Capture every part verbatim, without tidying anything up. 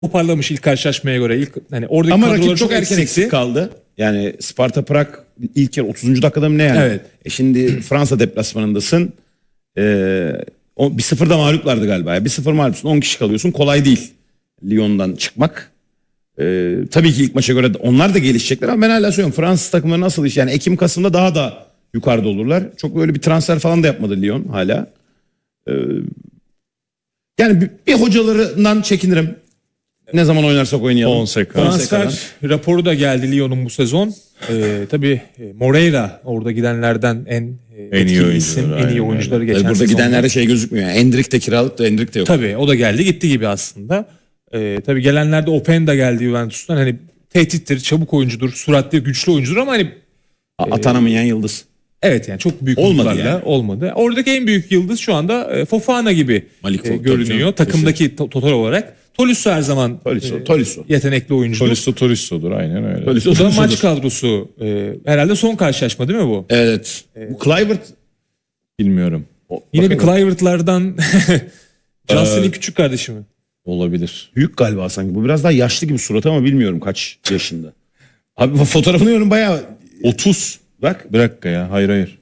toparlamış ilk karşılaşmaya göre. İlk hani oradaki Ama kadroları rakip çok erken eksikti. eksik kaldı. Yani Sparta Prag ilk yarı otuzuncu dakikada mı ne yani? Evet. E şimdi Fransa deplasmanındasın. Ee, o bir sıfırda mağluplardı galiba. Ya. bir sıfır mağlupsun, on kişi kalıyorsun. Kolay değil Lyon'dan çıkmak. Ee, tabii ki ilk maça göre onlar da gelişecekler ama ben hala söylüyorum Fransız takımları nasıl iş yani Ekim Kasım'da daha da yukarıda olurlar. Çok böyle bir transfer falan da yapmadı Lyon hala. Ee, yani bir, bir hocalarından çekinirim. Ne zaman oynarsak oynayalım. Fonseca. Transfer raporu da geldi Lyon'un bu sezon. Ee, tabii Moreira orada gidenlerden en, en iyi etkili oyuncular, isim, en aynen iyi oyuncuları öyle. geçen Burada sezonda. gidenlerde şey gözükmüyor. Yani. Endrick de kiralık da Endrick de yok. Tabii o da geldi gitti gibi aslında. Ee, tabii gelenlerde Openda geldi Juventus'tan. Hani tehdittir, çabuk oyuncudur, süratli, güçlü oyuncudur ama hani Atanamayan yıldız. evet yani çok büyük Olmadı umutlarla yani. olmadı. Oradaki en büyük yıldız şu anda e, Fofana gibi Malik e, Fofana, görünüyor. canım. Takımdaki to- total olarak. Tolisso her zaman Tolisso, e, Tolisso. yetenekli oyuncudur. Tolisso Tolisso'dur aynen öyle. Tolisso, Bu da Tolisso'dur. maç kadrosu. E, herhalde son karşılaşma değil mi bu? Evet. Bu Kluivert Bilmiyorum. Yine bir bakalım. Kluivert'lardan Justin'in küçük kardeşi mi? Olabilir. Büyük galiba sanki. Bu biraz daha yaşlı gibi suratı ama bilmiyorum kaç yaşında. Abi fotoğrafını görüyorum bayağı. otuz. Bak. Bir dakika ya. Hayır hayır.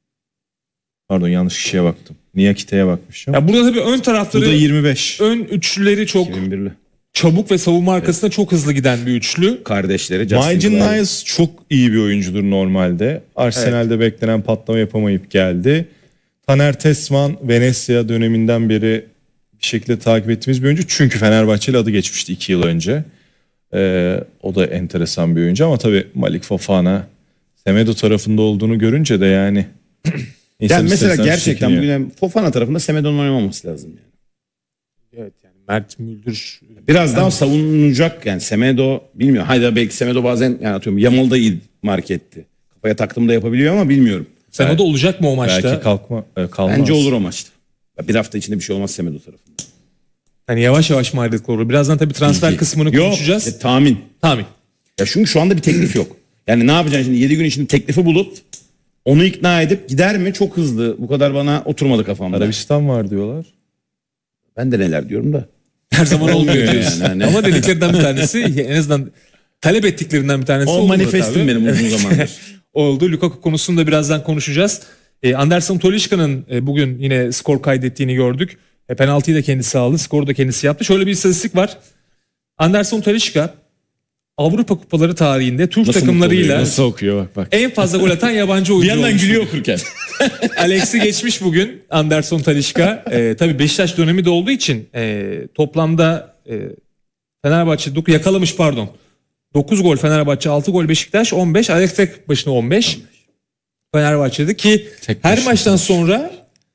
Pardon yanlış kişiye baktım. Niyakite'ye bakmışım. Ya burada tabii ön Bu tarafları, da yirmi beş. ön üçlüleri çok iki bin birli. çabuk ve savunma arkasında çok hızlı giden bir üçlü. Kardeşleri. Justin Maicon Kluivert. Niles çok iyi bir oyuncudur normalde. Arsenal'de beklenen patlama yapamayıp geldi. Taner Tesman Venezia döneminden beri bir şekilde takip ettiğimiz bir oyuncu. Çünkü Fenerbahçeli adı geçmişti iki yıl önce. Ee, o da enteresan bir oyuncu ama tabii Malik Fofana Semedo tarafında olduğunu görünce de yani insan Yani mesela istersen gerçekten çekiniyor. bugün yani Fofana tarafında Semedo'nun oynamaması lazım yani. Evet yani Mert Müldür Biraz daha savunulacak yani Semedo bilmiyorum. Hayda belki Semedo bazen yani atıyorum Yamal'da iyi mark etti. Kafaya taktığımda yapabiliyor ama bilmiyorum. Sen o da olacak mı o maçta? Belki kalkma, e, kalmaz. Bence olur o maçta. Bir hafta içinde bir şey olmaz Semedo tarafında. Hani yavaş yavaş mı ayrılıklar olur? Birazdan tabii transfer Bilgi. kısmını Yok, konuşacağız. e, tahmin. Tahmin. Ya çünkü şu anda bir teklif yok. Yani ne yapacaksın şimdi yedi gün içinde teklifi bulup onu ikna edip gider mi? Çok hızlı. Bu kadar bana oturmadı kafamda. Arabistan var diyorlar. Ben de neler diyorum da. Her zaman olmuyor Yani, diyorsun. hani. Ama dediklerinden bir tanesi en azından talep ettiklerinden bir tanesi O oldu manifestim tabii. benim uzun zamandır. Oldu. Lukaku konusunda birazdan konuşacağız. E, Anderson Tolişka'nın e, bugün yine skor kaydettiğini gördük. E, penaltıyı da kendisi aldı. Skoru da kendisi yaptı. Şöyle bir istatistik var. Anderson Tolişka Avrupa Kupaları tarihinde Türk Nasıl takımlarıyla Nasıl okuyor bak bak. en fazla gol atan yabancı Bir oyuncu yandan olmuş. gülüyor okurken. Alex'i geçmiş bugün Anderson Talisca. Ee, tabii Beşiktaş dönemi de olduğu için e, toplamda e, Fenerbahçe dok- yakalamış pardon. dokuz gol Fenerbahçe, altı gol Beşiktaş, on beş. Alex tek başına on beş. Fenerbahçe'de ki Tek her başına maçtan sonra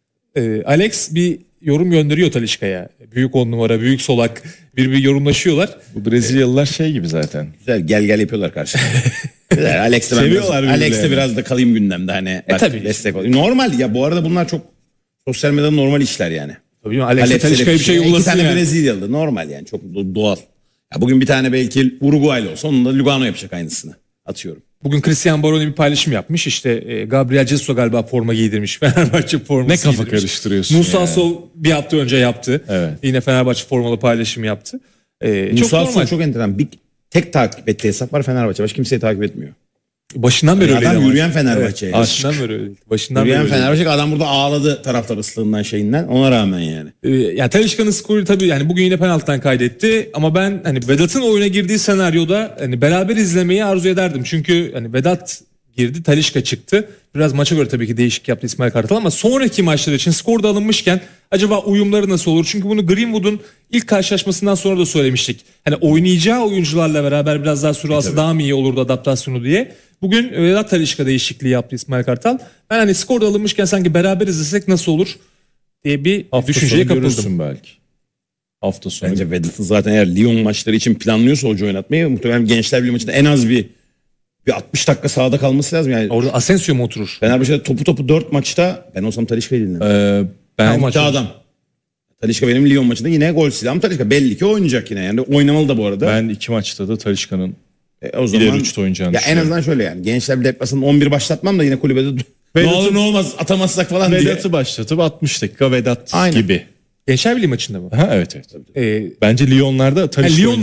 e, Alex bir yorum gönderiyor Talisca'ya. Büyük on numara, büyük solak bir bir yorumlaşıyorlar. Bu Brezilyalılar şey gibi zaten. Güzel gel gel yapıyorlar karşıda. Güzel, Alex de ben Seviyorlar biraz, Alex de birbirlerini. biraz da kalayım gündemde hani. Bak, tabii. destek ol. Normal ya bu arada bunlar çok sosyal medyada normal işler yani. Tabii Alex Alex Talisca'ya bir şey İki yollasın tane yani. Brezilyalı normal yani çok do- doğal. Ya bugün bir tane belki Uruguaylı olsa onun da Lugano yapacak aynısını. Atıyorum. Bugün Cristiano Baroni bir paylaşım yapmış. İşte e, Gabriel Jesus galiba forma giydirmiş. Fenerbahçe forması Ne kafa giydirmiş. karıştırıyorsun Musa ya. Sol bir hafta önce yaptı. Evet. Yine Fenerbahçe formalı paylaşım yaptı. E, çok Musa normal. Sol çok enteresan. Bir tek takip ettiği hesap var Fenerbahçe. Başka kimseyi takip etmiyor. Başından beri öyleydi. Adam ama. yürüyen Fenerbahçe. Evet, yani. başından beri öyleydi. Başından Yürüyen beri öyleydi. Fenerbahçe adam burada ağladı taraftar ıslığından şeyinden. Ona rağmen yani. E, yani Talisca'nın skoru tabii yani bugün yine penaltıdan kaydetti. Ama ben hani Vedat'ın oyuna girdiği senaryoda hani beraber izlemeyi arzu ederdim. Çünkü hani Vedat girdi, Talisca çıktı. Biraz maça göre tabii ki değişik yaptı İsmail Kartal ama sonraki maçlar için skor da alınmışken acaba uyumları nasıl olur? Çünkü bunu Greenwood'un ilk karşılaşmasından sonra da söylemiştik. Hani oynayacağı oyuncularla beraber biraz daha süre alsa daha mı iyi olurdu adaptasyonu diye. Bugün Vedat Talisca değişikliği yaptı İsmail Kartal. Ben hani skor da alınmışken sanki beraber izlesek nasıl olur diye bir Hafta düşünceye sonu kapıldım. görürsün belki. Hafta sonu. Bence Vedat'ın zaten eğer Lyon maçları için planlıyorsa hoca oynatmayı muhtemelen Gençler Birliği maçında en az bir bir altmış dakika sahada kalması lazım. Yani Orada Asensio mu oturur? Fenerbahçe'de topu topu dört maçta ben olsam Talisca'yı dinlerim. Ee, ben Tamam. İki adam. Talisca benim Lyon maçında yine gol silahım. Talisca belli ki oynayacak yine. Yani oynamalı da bu arada. ben iki maçta da Talisca'nın E, o zaman ileri üçte oynayacağını ya en düşünüyorum. azından şöyle yani. Gençler bir deplasmanın on bir başlatmam da yine kulübede ne Vedat'ı- olur ne olmaz atamazsak falan diye. Vedat'ı başlatıp altmış dakika Vedat Aynen. gibi. Gençler Birliği maçında mı? Ha, evet evet. Ee, Bence Lyon'larda ha, Talisca Lyon